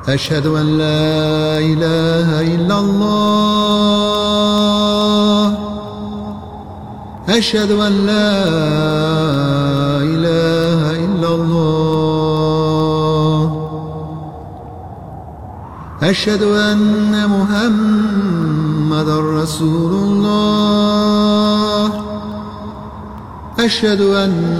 أشهد أن لا إله إلا الله أشهد أن لا إله إلا الله أشهد أن محمدًا رسول الله أشهد أن